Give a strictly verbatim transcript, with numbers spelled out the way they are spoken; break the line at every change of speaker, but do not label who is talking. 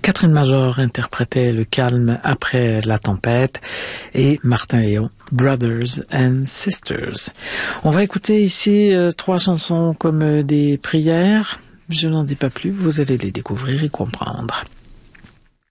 Catherine Major interprétait Le calme après la tempête et Martin Léon, Brothers and Sisters. On va écouter ici euh, trois chansons comme euh, des prières. Je n'en dis pas plus, vous allez les découvrir et comprendre.